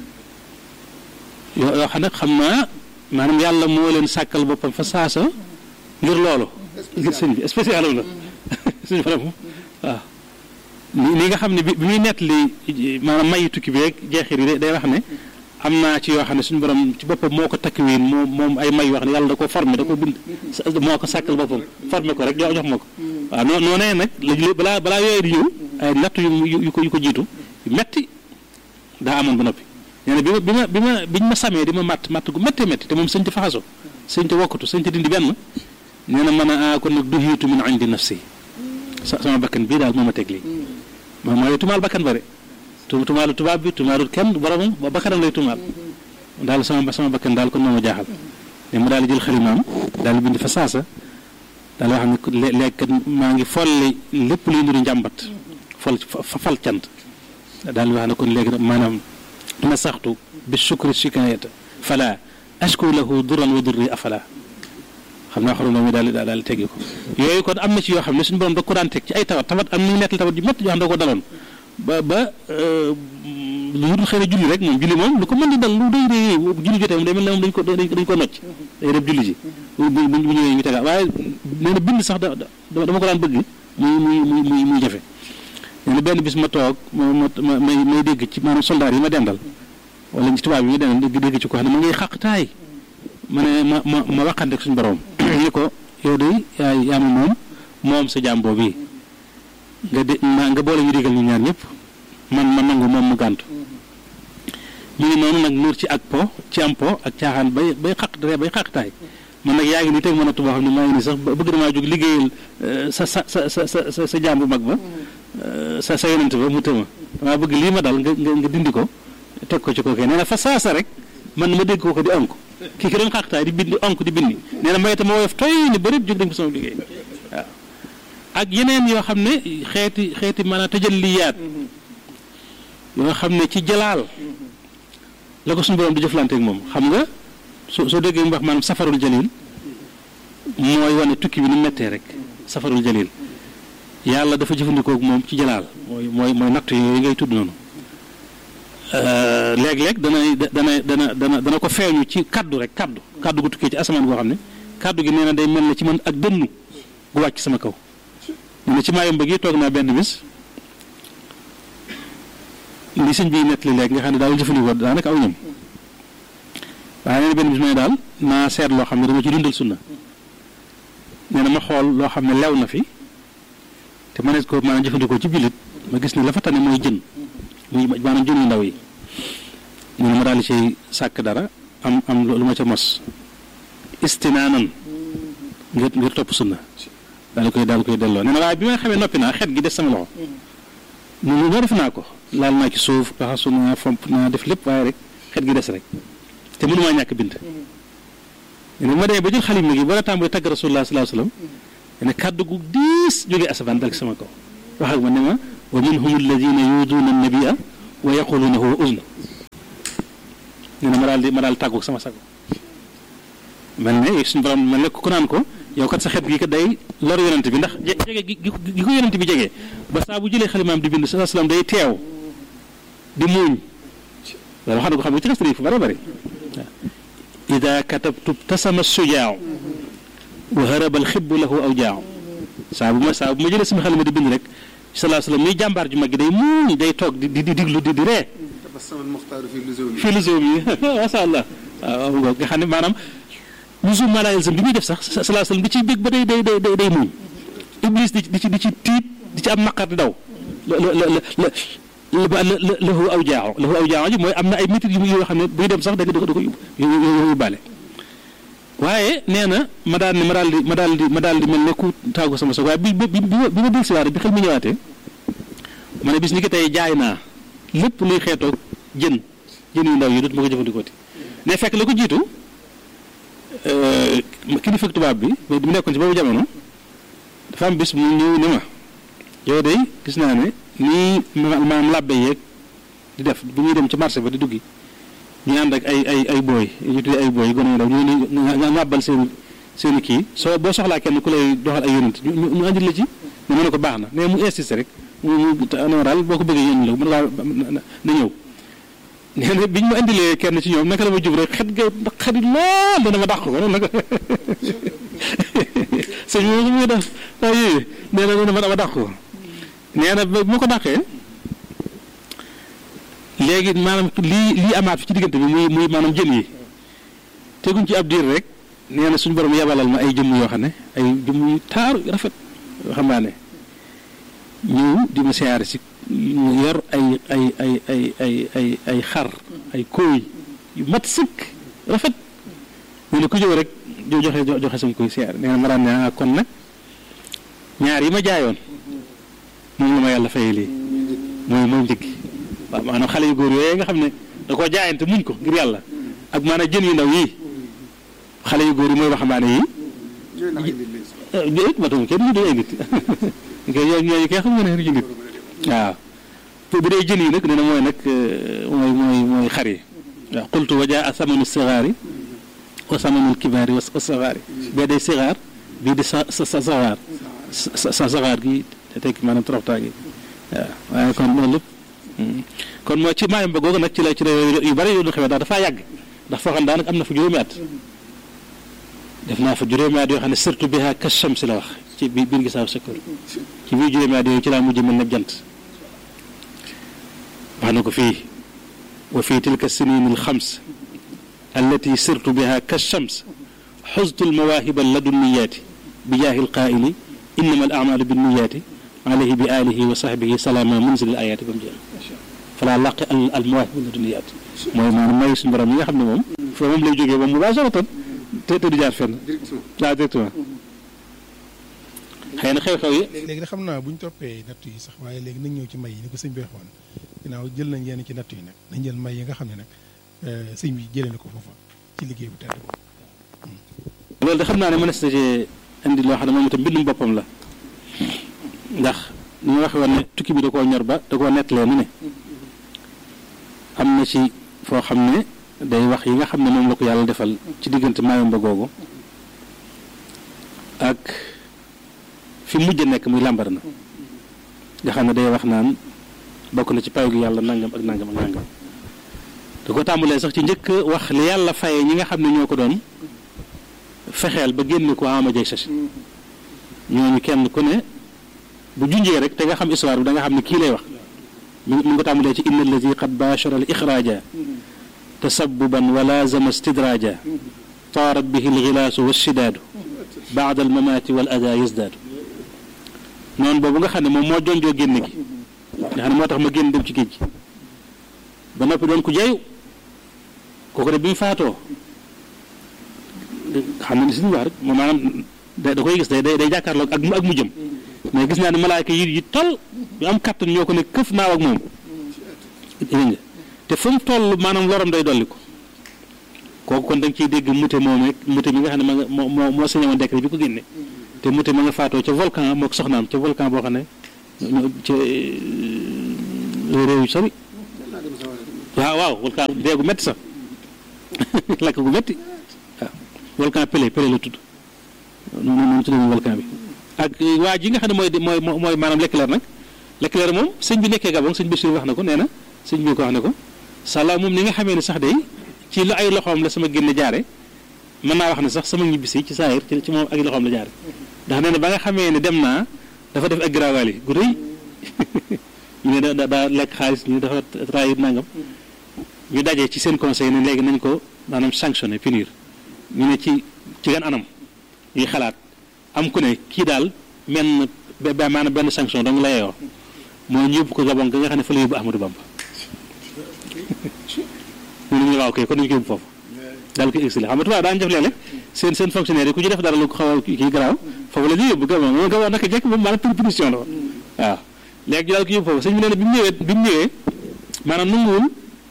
Speaker 1: yoo xam nag xam naa maanaam yàlla moo leen sàkkal boppam fa saasa ngir loolu ngir sëñ bi spécial la suñu borom waaw ni nga xam ne bi muy nett li maanaam mayi tukki beeg jeexir yi day wax ne am naa ci yoo xam ne suñu borom ci boppam moo ko takkwin moom ay may wax ne yàlla da ko formé da ko bind moo ko sàkkal boppam formé ko rek jox ma ko waaw noonee nag la balaa yooyu di ñëw ay natt yu ko jiitu yu metti daa amoon ba noppi nee na biñ ma samee di ma matt gu métti te moom sëñ te faxaso sëñ te wokkatu sëñ te dindi benn nee na mën a kon nag duhiitu min indi nafsi sama bakkan bii daal moo ma teg lii mooy tumaal bakkan bare tumaalu tubaab bi tumaalul kenn boromam ba bakkanam lay tumaal daal sama bakkan daal kon moo ma jaaxal ne mu daal di jël xalimaam daal di bind fa saasa daal wax ne léegi kat maa ngi folli lépp luy nuru njàmbat fal cant daal di wax ne kon léegi maanaam na saxtu bi shukri shikayata fala ashku lahu duran wa durri afala xam naa xorom mi daal teggi ko yooyu kon am na ci yoo xam ne suñu borom da ko daan teg ci ay tawat am nañu nettali tawat yu métti yoo xam ne da ko daloon ba lu dul xëy na julli rek moom julli moom lu ko mën di dal lu day julli jotee moom day mel ne moom dañ ko nocc day dem julli ji bu ñëwee ñu tegaat waaye nee na bind sax dama ko daan bëgg muy jafe nee na benn bis ma toog may dégg ci maanaam soldaar yi ma dendal wala ci tubaab yi ma dendal dégg ci ko xam ne ma ngay xaqtaay ma ne ma waxante ak suñu borom ni ko yow de yaa ma moom sa jaam boobu nga boole ñu digal ñu ñaar ñëpp man ma nangu moom mu gàntu mu ngi noonu nag nuur ci ak po ci am po ak caaxaan bay xaqtaay man nag yaa ngi nii teg ma nattu boo xam ne maa ngi nii sax bëgg damaa jóg liggéeyal sa jaam bu mag ba sa yonent ba mu tëma damaa bëgg lii ma dal nga dindi ko teg ko ci kookee nee na fa saasa rek man ma dégg ko di onk kii ki doon xaqtaay di bindi onk di bindi nee na mayta ma woyof toy ni bëri jóg dañ ko sama liggéey waaw ak yeneen yoo xam ne xeeti maanaam tajalliyaat yoo xam ne ci jalaal la ko suñu borom di jëflante ak moom xam nga soo déggee mu wax maanaam safarul jalil mooy wane tukki bi ni mettee rek safarul jalil yàlla dafa jëfandikoo ak moom ci jalaal mooy natt yooyu ngay tudd noonu léeg-léeg dana ko feeñu ci kaddu gu tukkee ci asamaan goo xam ne kaddu gi nee na day mel ne ci man ak dënnu gu wàcc sama kaw nee na ci Mayumba gi toog naa benn bis li sëñ bi nett li léegi nga xam ne daawul jëfandikoo daanaka aw ñam waaye nee na benn bis ma ne daal naa seet loo xam ne dama ci dundal sunna nee na ma xool loo xam ne lew na fi te ma ne ko maanaam jëfandikoo ci bilit ma gis ne la fa tane mooy jën muy maanaam jën yu ndaw yi nee na ma daal di cay sàkk dara am lu ma ca mos istinaanan ngir topp sunna daal koy delloo nee na waaye bi ma xamee noppi naa xet gi des sama loxo noonu loo def naa ko laal naa ci suuf raxasu naa fomp naa def lépp waaye rek xet gi des rek te mënumaa ñàkk bind nee na ma demee ba jël xalima gi ba la tàmbali tagg rasulullah sallallahu alayhi wasallam nee na kàddu gu diis jógee asamaan dal ci sama kaw wax ak ma ne ma wa minhum alladina yuduuna annabia wa yaquluuna huwa uzn nee na ma daal tàggu sama sago mel ne suñu borom mel ne ku naan ko yow kat sa xet gi kat day lor yonent bi ndax jege gi ko yonent bi jege ba saa bu jëlee xalimaam di bind sa salaam day teew di muuñ loolu xam ne ko xam ne ci xas fu bëri bëri waaw ida katabtu tasama sujaaw wa haraba alxibbu lahu aw jaaw saa bu ma jëlee sama xalima di bind rek salaa salaam muy jàmbaar ju mag gi day muuñ day toog di diglu di ree fii lusoom yi masha Allah waaw nga xam ne maanaam musul maa laayal sam bi muy def sax salaa salaam di ciy bég ba day muuñ iblis di ci tiit di ci am naqar di daw lahu aw jaaxo ji mooy am na ay métit yoo xam ne buy dem sax da ko yóbbaale waaye nee na ma daal di mel ne ku tàggu sama soog waaye bi ma dil si waat bi xel mi ñëwaatee ma ne bis ni ki tey jaay naa lépp luy xeetoog jën yu ndaw yi dut ma ko jëfandikoo ti ne fekk la ko jiitu kilifa tubaab bi mu nekkoon ci boobu jamono dafa am bis mu ñëw ne ma yow de gis naa ne nii maanaam làbbe yeeg di def bu ñuy dem ci marché ba di duggi ñu ànd ak ay booy ñu tuddee ay booy gone ndaw ñu nga ngàbbal seen kii boo soxlaa kenn ku lay doxal ay yonent ñu andil la ci ne ma ne ko baax na mais mu insisté rek mu daal boo ko bëggee yéen la mën ngaa na ñëw nee na bi ñu ma indilee kenn ci ñoom naka la ma jub rek xet ga xarit lool dana ma dàq ko noonu nag sëñ bi mu def waaw yooyu nee na dana ma dàq ko nee na bu ma ko dàqee léegi maanaam lii amaat fi ci diggante bi muy maanaam jën yi teguñ ci ab diir rek nee na suñu borom yabalal ma ay jëmm yoo xam ne ay jëmm yu taaru rafet yoo xam naa ne ñëw di ma siyaare si yor ay xar ay kooy yu mat sëkk rafet nee na ku jóg rek joxe sama koy siyaare nee na ma daan ne kon nag ñaar yi ma jaayoon moom la ma yàlla fayee lii mooy njëkk waaw maanaam xale yu góor yooyu nga xam ne da koo jaayante muñ ko ngir yàlla ak maanaam jën yu ndaw yii xale yu góor yi mooy waxambaane yii matuma kenn ñu doon ay nit ñooñu kay xam nga ne ñu nit waaw bu dee jën yi nag nee na mooy nag mooy xar yi waaw qultu wa jaa samanu sigaari wa samanul kibaari wa sagaari bee day sigaar bii di sagaar sagaar gi te tekki maanaam toroxtaa gi waaw waaye kon loolu lépp kon mooy ci maayam ba googu nag ci la yu bari yu ñu xewee ndax dafaa yàgg ndax foo xam daanaka am na fa juróomi at def naa fa juróomi at yoo xam ne surtout biha kasham si la wax ci biir gisaaw sakkoor ci biir juróomi at yooyu ci laa mujj mel ne jant wax na ko fii wa fii tilka sinin alxams allati sirtu biha kashams xuztu almawaahiba ladunniyaati bi jaahi alqaaili innama al amalu binniyaati alayhi bi alihi wa sahbihi salaama munzil al ayaati ba mu jeex falaa laqi al mawaahib ladunniyaat mooy maanaam may suñu borom yi nga xam ne moom foo moom lay jógee ba mu baasharatan te du jaar fenn waaw directement xëy na xew-xew yi
Speaker 3: léegi xam naa bu ñu toppee natt yi sax waaye léegi nañ ñëw ci may yi ni ko sëñ bi waxoon ginnaaw jël nañ yenn ci natt yi nag nañ jël may yi nga xam ne nag sëñ bi jëlee na ko foofa ci liggéey bu tedd boobu
Speaker 1: loolu de xam naa ne mënees na cee indi loo xam ne moom itam mbindum boppam la ndax ni ma waxee woon ne tukki bi da koo ñor ba da koo nettalee ni ne am na ci foo xam ne day wax yi nga xam ne moom la ko yàlla defal ci diggante Mayumba googu ak fi mujj nekk muy làmbar na nga xam ne day wax naan bokk na ci payu gi yàlla nangam ak nangam ak nangam da ko tàmbalee sax ci njëkk wax li yàlla faye ñi nga xam ne ñoo ko doon fexeel ba génne ko ama jay sasi ñooñu kenn ku ne bu junjee rek te nga xam histoire bi da nga xam ne kii lay wax mi ngi ko tàmbalee ci inna allazi qad bashara al ixraja tasabbuban wa lazama istidraja taarat bihi alxilaasu walshidaadu baada almamaati wal ada yasdaadu noonu boobu nga xam ne moom moo jonjoo génn gi nga xam ne moo tax ma génn dem ci géej gi ba noppi doon ku jeyu kooku de bi mu faatoo xam ne si ñu wax rek moom maanaam da koy gis day jàkkaarloo ak mu jëm mais gis naa ne malaayka yi toll yu am kattan ñoo ko ne këf naaw ak moom dégg nga te fu mu toll maanaam lorom day dolli ko kooku kon da nga ciy dégg mute moom rek mute mi nga xam ne ma nga moo sañoon décret bi ko génne te mute ma nga faatoo ca volcan mook soxnaam ca volcan boo xam ne ci réew yu sori waaw volcan deegu métti sax lakk gu métti waaw volcan Pelé la tudd noonu tudd volcan bi ak waa ji nga xam ne mooy maanaam Leclerc moom sëñ bi nekkee Gabon sëñ Bachir wax na ko nee na sëñ bi ko wax ne ko sala moom ni nga xamee ne sax day ci lu ay loxoom la sama génn jaare mën naa wax ne sax sama ñibbisi ci saayir ci moom ak loxoom la jaare ndax nee na ba nga xamee ne dem naa dafa def ak garawaali gu rëy ñu ne daa lekk xaalis ñu dafa trahir nangam ñu dajee ci seen conseil ne léegi nañ ko maanaam sanctionné punir ñu ne ci gan anam ñuy xalaat am ku ne kii daal maanaam benn sanction dong la yeyoo mooy ñu yóbbu ko Gabon ga nga xam ne fa la yóbbu Ahmadou Bamba ñu ne waaw kay kon nañu ko yóbbu foofu daal ko exilé xam nga tubaab daan def léeg-léeg seen fonctionnaire yi ku ci def dara lu ko xaw a kii garaaw foofu la ñuy yóbbu Gabon moom Gabon naka jekk moom maanaam punition la woon waaw léegi ñu daal ko yóbbu foofu sëñ bi nee na bi mu ñëwee maanaam nanguwul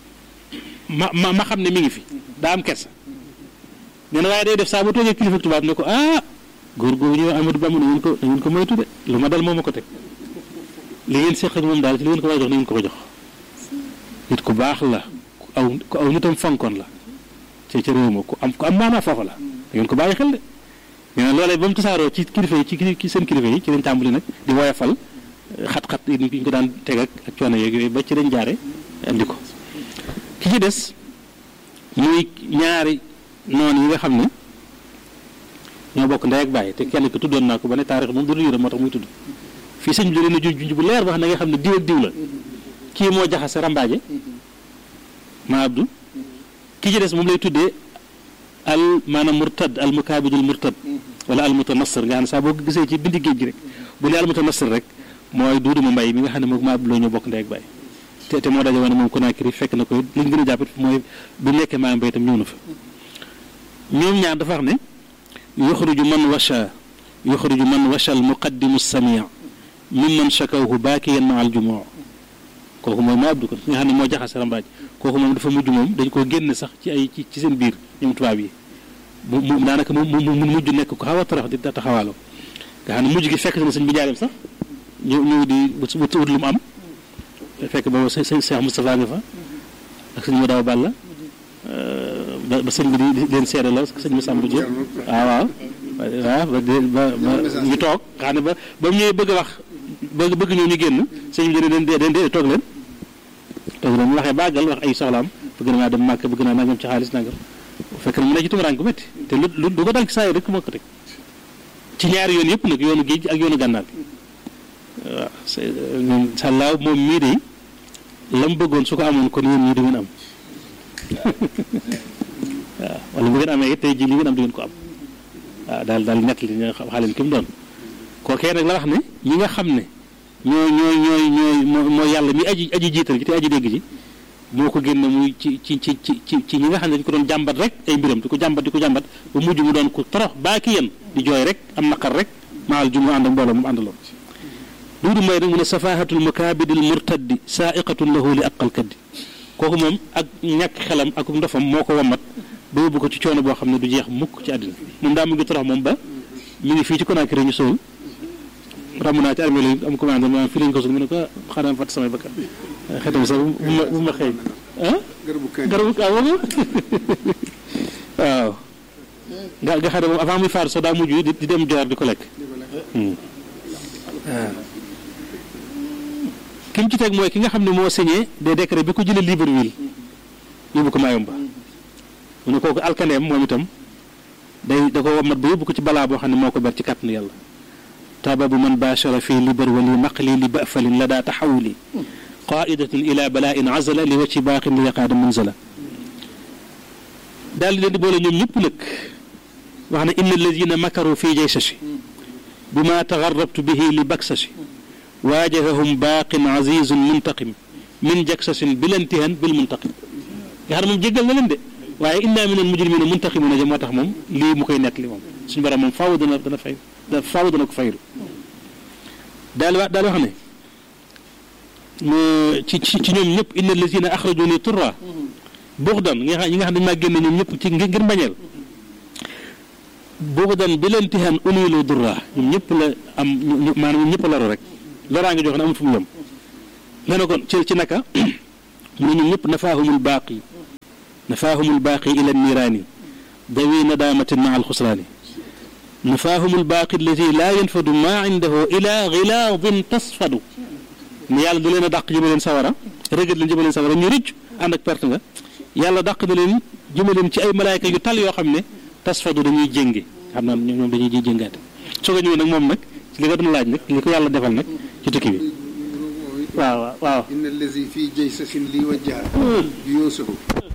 Speaker 1: ma xam ne mi ngi fi daa am kersa nee na waaye day def saa bu toogee kilifa tubaab ne ko góor googu ñëw Amadou Bamba na ngeen ko moytu de lu ma dal moo ma ko teg li ngeen seq ak moom daal ci li ngeen ko war a jox na ngeen ko jox nit ku baax la ku aw nitam fonkoon la ci réew ma ku am maanaa foofa la da ngeen ko bàyyi xel de nee na loolee ba mu tasaaroo ci kilifa yi ci seen kilifa yi ci lañ tàmbali nag di woyofal xat-xat yi ñu ko daan teg ak coono yeeg yooyu ba ci lañ jaare andi ko ki ci des muy ñaari noonu yi nga xam ne ñoo bokk ndey ak bàyyi te kenn ki tuddoon naa ko ba ne taarix moom du yore moo tax muy tudd fii sëñ bi da leen a junj bu leer wax na nga xam ne diw ak diw la kii moo jaxase rambaaje ma abdu ki ci des moom lay tuddee maanaam murtad al mukaabidul murtad wala al mutanassir nga xam ne saa boo gisee ci bindi géej gi rek bu ne al mutanassir rek mooy duudu ma mbay mi nga xam ne moom ma abdu loo ñoo bokk ndey ak bàyyi te moo daje woon moom Conakry fekk na ko li ñu gën a jàppit mooy bu nekkee maa mbay itam ñëw na fa ñoom ñaar dafa wax ne yuxriju man washa al muqaddimu samia mimman shakawhu baakiyan ma al jumoo kooku mooy ma abdu ko nga xam ne moo jaxase rambaaj kooku moom dafa mujj moom dañ koo génn sax ci ay ci seen biir ñoom tubaab yi mu daanaka mu mujj nekk ko xaw a torox di taxawaaloo nga xam ne mujj gi fekk na sëñ bi jaareem sax ñëw di wut lu mu am fekk boobu sëñ Cheikh Moustapha nga fa ak sëñ Modaw Balla ba sëñ bi di leen seede la sëñ Massamba Diop waaw ba ñu toog xam ne ba mu ñëwee bëgg a wax bëgg ñëw ñu génn sëñ bi den toog leen mu waxee bàggal wax ay soxlaam bëgg na maa dem màkk bëgg naa nangam ci xaalis nangam fekk na mu ne ci tumuraan ku métti te lu du ko dal ci saa yi rek moo ko teg ci ñaari yoon yëpp nag yoonu géej ak yoonu gànnaar bi waaw sàllaaw moom mii de la mu bëggoon su ko amoon kon yéen ñii du ngeen am waaw wala bu ngeen amee it tey jii li ngeen am du ngeen ko am waaw daal nett li nga xam xaalim ki mu doon kookee nag la wax ne ñi nga xam ne mooy yàlla mi aji jiital ji te aji dégg ji moo ko génne muy ci ñi nga xam ne dañ ko doon jàmbat rek ay mbiram di ko jàmbat ba mujj mu doon ko torox baaki yéen di jooy rek am naqar rek maal ju mu ànd ak mbooloo mu àndaloon duudu may nag mu ne safahatul mukaabidil murtaddi saaiqatun lahu li aqal kaddi kooku moom ak ñàkk xelam ak ndofam moo ko wammat ba yóbbu ko ci coono boo xam ne du jeex mukk ci àddina moom daa mu ngi torox moom ba mi ngi fii ci Conakry ñu sowul ramm naa ci armée la am commande ma fii lañ ko sug mu ne ko xanaa fàtt samay bakkan xetam sax bu ma xëy garabu kaa boobu waaw nga xam ne moom avant muy faatu sax daa mujj di dem joor di ko lekk waaw ki mu ci teg mooy ki nga xam ne moo signé des décrets bi ko jëlee Libreville yóbbu ko Mayomba mu ne kooku alkaneem moom itam da ko wammat ba yóbbu ko ci balaa boo xam ne moo ko ber ci kàttanu yàlla tababu man bachara fii Libreville naqli li bafalin la daa taxawuli qaidatin ila bala'in azala li wacci baaxin li yaqaada munzala daal di leen di boole ñoom ñëpp nag wax ne inna alladina makaru fii jaysashi bi ma tagarrabtu bihi li baksashi waajahahum baaqin azizun muntaqim min jaksasin bilantihan bil muntaqim nga xam ne moom jéggal na leen de waaye inna min al mujrimina muntaqimuna ja moo tax moom lii mu koy nekk li moom suñu borom moom faaw dana fay faaw dana ko fayru daal wax ne ci ñoom ñëpp inna allazina axrajuni turra buxdan ñi nga xam ne dañ maa génne ñoom ñëpp ci ngir mbañeel buxdan bilantihan unilu durra ñoom ñëpp la am maanaam ñoom ñëpp a laru rek loraange jox ne amul fu mu yem nee na kon ci naka mu ne ñun ñëpp nafaahumul baaqi ila niiraani dawi nadaamatin maa alxusraani nafaahumul baaqi allati laa yanfadu maa indahu ila gilaadin tasfadu ne yàlla da leen a dàq jëme leen sawara rëgët leen jëme leen sawara ñu rëcc ànd ak perte nga yàlla dàq na leen jëme leen ci ay malaayka yu tal yoo xam ne tasfadu dañuy jénge xam naa ñoom dañuy jéngaate soo ko ñëwee nag moom nag li nga doon laaj nag li ko yàlla defal nag ci tukki bi waaw
Speaker 2: inna allazi fii jaysasin lii wajjaha bi yuusufu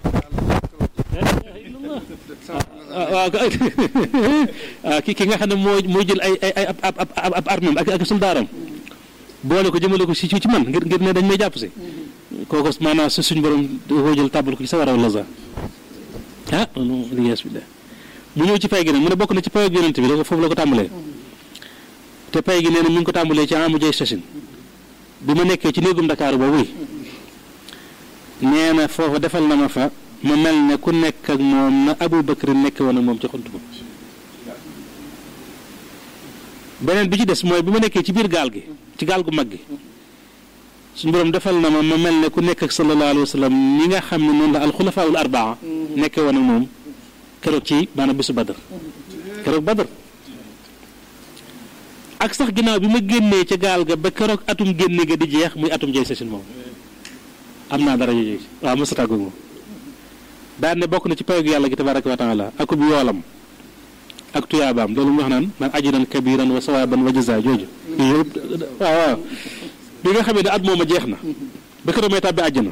Speaker 1: waaw ki nga xam ne mooy jël ay ab armam ak soldaaram boole ko jëmale ko ci man ngir ne dañ may jàpp si kooku maanaam suñ borom koo jël tàbbal ko ci sawara wala za lies billah mu ñëw ci pay gi nag mu ne bokk na ci pay ak yonent bi foofu la ko tàmbalee te pay gi nee na mi ngi ko tàmbalee ci amu jay station bi ma nekkee ci néegum Dakar boobu nee na foofa defal na ma fa ma mel ne ku nekk ak moom na Abu Bakr nekk woon ak moom ci xunt ba beneen bi ci des mooy bi ma nekkee ci biir gaal gi ci gaal gu mag gi suñu borom defal na ma mel ne ku nekk ak sallallahu alayhi wa sallam ñi nga xam ne noonu la alxulafaul arbaa nekke woon ak moom keroog ci maanaam bisu Badr keroog Badr ak sax ginnaaw bi ma génnee ca gaal ga ba keroog atum génne ga di jeex muy atum jay session moom am naa dara yooyu waaw mos a tàggu moom daan ne bokk na ci payogu yàlla gi tabaraka wa taala akub yoolam ak tuyaabaam loolu mu wax naan ajiran kabiran wa sawaban wa jaza jooju yooyu waaw bi nga xamee ne at mooma jeex na ba keroog may tàbbi àjjana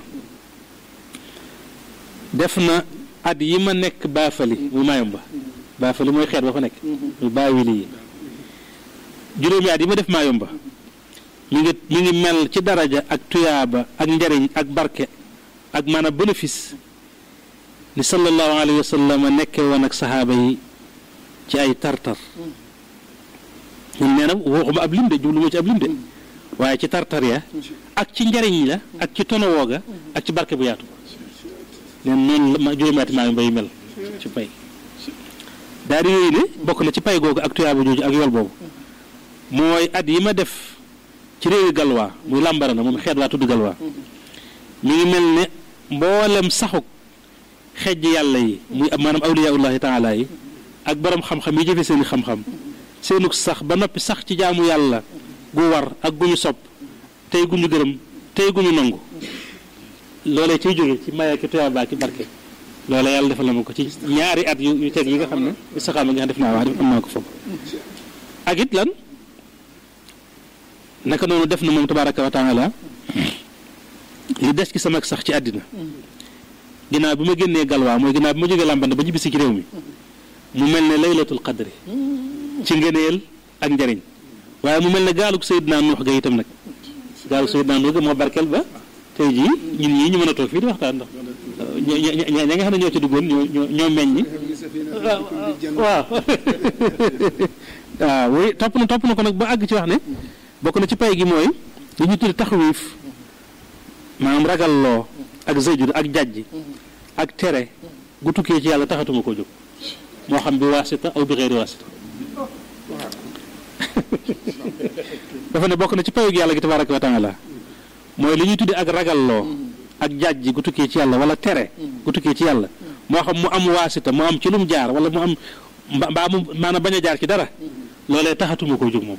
Speaker 1: def na at yi ma nekk baafali muy Mayumba baafali mooy xeet ba fa nekk muy baawili yi juróomi at yi ma def Mayumba mi ngi mel ci daraja ak tuyaaba ak njariñ ak barke ak maanaam bénéfice ni sallallahu alayhi wa sallam nekkee woon ak saxaaba yi ci ay tartar ñun nee na waxuma ab lim de jublu ma ci ab lim de waaye ci tartar ya ak ci njariñ la ak ci tonowoo ga ak ci barke bu yaatu leen noonu la juróomi at Mayumba yi mel ci pay daal di yooyu ne bokk na ci pay googu ak tuyaaba jooju ak yool boobu mooy at yi ma def ci réewi galwaa muy làmbara na moom xeet waa tudd galwaa mi ngi mel ne mboolem saxuk xejj yàlla yi muy maanaam awliyaullahi taala yi ak borom xam-xam yi jëfe seeni xam-xam seenuk sax ba noppi sax ci jaamu yàlla gu war ak gu ñu sopp tey gu ñu gërëm tey gu ñu nangu loolee ciy jóge ci maya ki tuyaaba ki barke loolee yàlla defal na ma ko ci ñaari at yu teg yi nga xam ne istixaama nga xam def naa wax am naa ko foofu ak it lan naka noonu def na moom tabaraka wa taala li des ci sama sax ci àddina ginnaaw bi ma génnee galwaa mooy ginnaaw bi ma jógee làmband ba ñibbisi ci réew mi mu mel ne laylatul qadri ci ngëneel ak njariñ waaye mu mel ne gaalug Seydina Nuux ga itam nag gaalug Seydina Nuux ga moo barkeel ba tey jii ñun ñii ñu mën a toog fii di waxtaan ndax ña nga xam ne ñoo ci duggoon ñoo meññi waaw oui topp na ko nag ba àgg ci wax ne bokk na ci pay gi mooy li ñu tudde taxawiif maanaam ragal loo ak zëjur ak jajj ak tere gu tukkee ci yàlla taxatuma koo jóg moo xam bi waasita aw bi xeeri waasita dafa ne bokk na ci payu yàlla gi tabaraka wa taala mooy li ñuy tudde ak ragal loo ak jajj gu tukkee ci yàlla wala tere gu tukkee ci yàlla moo xam mu am waasita mu am ci lum jaar wala mu am mbaa mu maanaam bañ a jaar ci dara loolee taxatuma koo jóg moom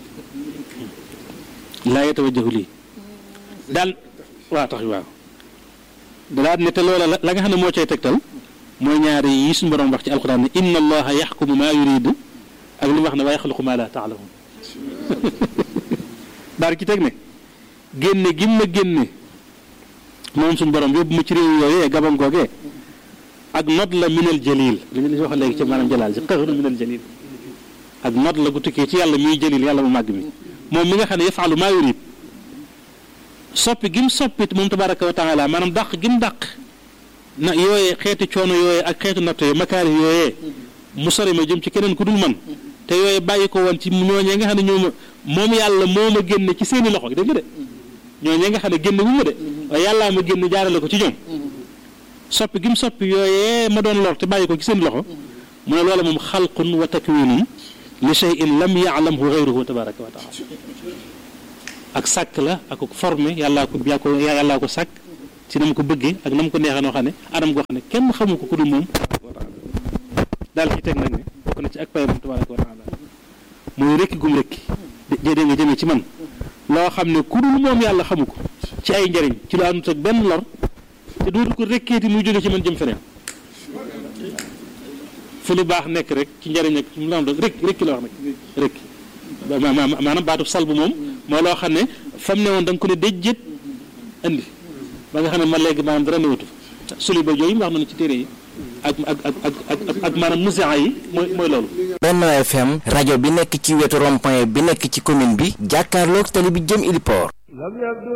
Speaker 1: laa yatawajjahu lii daal waaw tax waaw daal ne te loola la nga xam ne moo cay tegtal mooy ñaari yi suñu borom wax ci alquran ne inna allaha yaxkumu maa yuridu ak li mu wax ne wa yaxluqu maa laa taalamun daal ci teg ne génne gim ma génne moom suñu borom yóbbu ma ci réew yooyee gabam googee ak not la minal jalil li ñu wax léegi ci maanaam jalaal si qahrun minal jalil ak not la gu tukkee ci yàlla muy jalil yàlla mu màgg mi moom mi nga xam ne yafalu maa yurid soppi gim soppit moom tabaraka wa taala maanaam dàq gim dàq na yooyee xeeti coono yooyee ak xeetu natt yooyee makaari yooyee mu sori ma jëm ci keneen ku dul man te yooyee bàyyi ko woon ci ñooñee nga xam ne ñoo ma moom yàlla moo ma génne ci seeni loxo dégg nga de ñooñee nga xam ne génne wu ma de waaye yàllaa ma génne jaarale ko ci ñoom soppi gim soppi yooyee ma doon lor te bàyyi ko ci seen loxo mu ne loola moom xalqun wa takwinun li shay'in lam ya'lamhu ghayruhu tabaraka wa taala ak sàkk la ak formé yàllaa ko sàkk ci na mu ko bëggee ak na mu ko neexee noo xam ne anam goo xam ne kenn xamu ko ku dul moom daal ci teg nag ne bokk na ci ak payam tabaraka wa taala mooy rekki gum rekki dee nga jëmee ci man loo xam ne ku dul moom yàlla xamu ko ci ay njariñ ci lu àndut ak benn lor te dootu ko rekkeeti muy jóge ci man jëm feneen fu lu baax nekk rek ci njariñ ak mu la am rekki la wax nag rekki maanaam baatu salbu moom mooy loo xam ne fam ne woon da nga ko ne déjjét andi ba nga xam ne man léegi maanaam dara newatu suli ba yooyu mu wax nañu ci téere yi ak maanaam musaa yi mooy loolu.
Speaker 4: Benno FM rajo bi nekk ci wetu rond-point bi nekk ci commune bi jàkkaarloog tali bi jëm Ili Port.